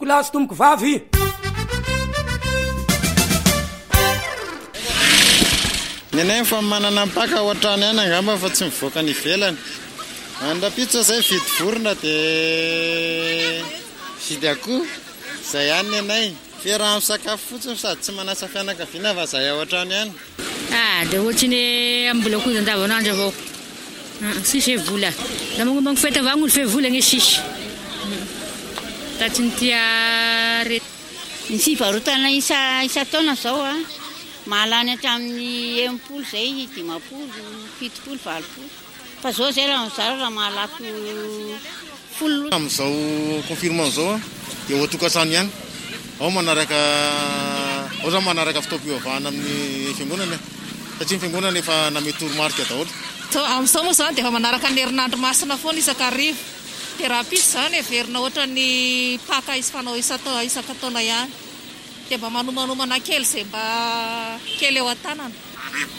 Kolasy tomboky vavy. Nenay fa manana mpaka ao an-trano ihany angamba fa tsy mivoaka ny ivelany. Andrapitso zay vidy vorona dia vidy akoho. Zay ihany nenay. Fiaraha misakafo fotsiny sady tsy manasa fianakaviana fa zay ao an-trano ihany. Dia ohatrany ambola koa andavanandro avao. Sisy vola. Da magnomagno fety avao gn'olo fe vola gne sisy. Tatsy ny tia rety. Ny fivarotana isa-taona zao mahalany hatramin'ny 80 zay 50, 70, 80. Fa zao zay raha mahalako 10. Amin'izao confirmant zao dia ho tokantrano ihany. Ao manaraka fitaom-pivavahana amin'ny fiangonana. Satria ny fiangonana efa name toromarika daholo. Amin'izao moa zany dia efa manaraka ny herinandro masina foana isakarivo. Dia raha pisy zany heverina ohatra ny paka fanao isaka taona ihany. Dia mba manomanomana kely izay mba kely eo an-tanana.